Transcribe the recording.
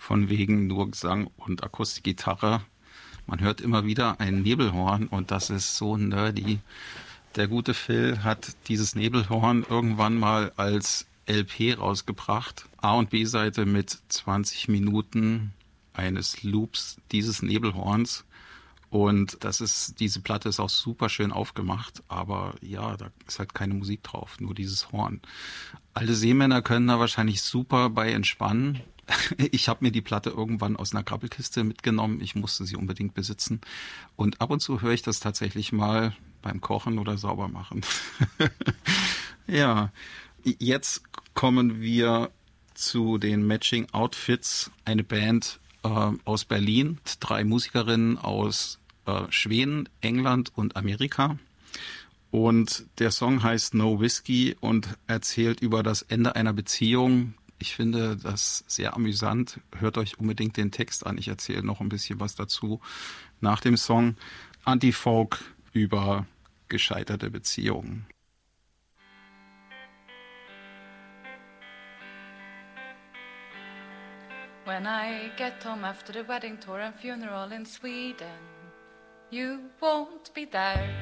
von wegen nur Gesang und Akustikgitarre. Man hört immer wieder ein Nebelhorn und das ist so nerdy. Der gute Phil hat dieses Nebelhorn irgendwann mal als LP rausgebracht. A- und B-Seite mit 20 Minuten eines Loops dieses Nebelhorns. Und diese Platte ist auch super schön aufgemacht, aber ja, da ist halt keine Musik drauf, nur dieses Horn. Alle Seemänner können da wahrscheinlich super bei entspannen. Ich habe mir die Platte irgendwann aus einer Grabbelkiste mitgenommen. Ich musste sie unbedingt besitzen. Und ab und zu höre ich das tatsächlich mal beim Kochen oder Saubermachen. Ja, jetzt kommen wir zu den Matching Outfits. Eine Band aus Berlin, 3 Musikerinnen aus Schweden, England und Amerika. Und der Song heißt No Whiskey und erzählt über das Ende einer Beziehung. Ich finde das sehr amüsant. Hört euch unbedingt den Text an. Ich erzähle noch ein bisschen was dazu nach dem Song. Anti-Folk über gescheiterte Beziehungen. When I get home after the wedding tour and funeral in Sweden, you won't be there.